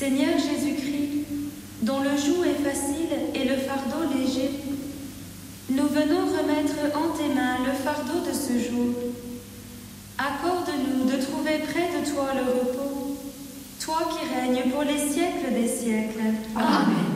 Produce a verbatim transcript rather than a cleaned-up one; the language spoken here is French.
Seigneur Jésus-Christ, dont le joug est facile et le fardeau léger, nous venons remettre en tes mains le fardeau de ce jour. Accorde-nous de trouver près de toi le repos, toi qui règnes pour les siècles des siècles. Amen.